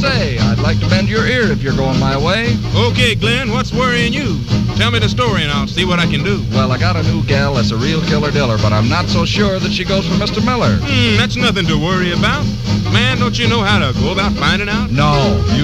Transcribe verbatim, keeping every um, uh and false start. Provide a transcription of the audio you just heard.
say, I'd like to bend your ear if you're going my way. Okay, Glenn, what's worrying you? Tell me the story and I'll see what I can do. Well, I got a new gal that's a real killer diller, but I'm not so sure that she goes for Mister Miller. Hmm, that's nothing to worry about. Man, don't you know how to go about finding out? No, you